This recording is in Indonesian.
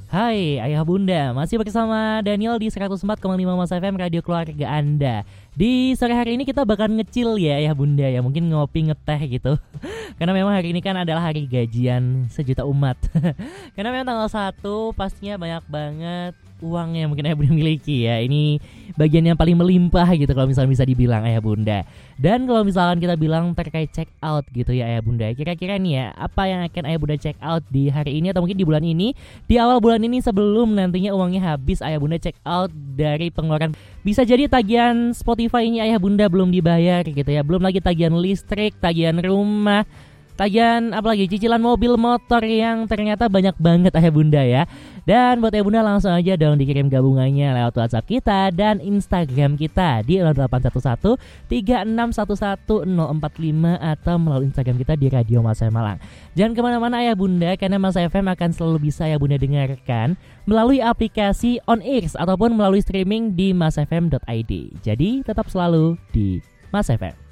Hai Ayah Bunda, masih bersama Daniel di 104,5 Mas FM Radio Keluarga Anda. Di sore hari ini kita bakal ngecil ya Ayah Bunda ya, mungkin ngopi ngeteh gitu. Karena memang hari ini kan adalah hari gajian sejuta umat. Karena memang tanggal 1 pastinya banyak banget uang yang mungkin Ayah Bunda miliki ya. Ini bagian yang paling melimpah gitu kalau misalnya bisa dibilang Ayah Bunda. Dan kalau misalkan kita bilang terkait check out gitu ya Ayah Bunda, kira-kira nih ya apa yang akan Ayah Bunda check out di hari ini atau mungkin di bulan ini, di awal bulan ini sebelum nantinya uangnya habis Ayah Bunda check out dari pengeluaran. Bisa jadi tagihan Spotify-nya Ayah Bunda belum dibayar gitu ya, belum lagi tagihan listrik, tagihan rumah, tagihan apalagi cicilan mobil motor yang ternyata banyak banget Ayah Bunda ya. Dan buat Ayah Bunda langsung aja dong dikirim gabungannya lewat WhatsApp kita dan Instagram kita di 0811 3611 atau melalui Instagram kita di Radio Mas FM Malang. Jangan kemana-mana Ayah Bunda, karena Mas FM akan selalu bisa Ayah Bunda dengarkan melalui aplikasi On Ears ataupun melalui streaming di masfm.id. Jadi tetap selalu di Mas FM.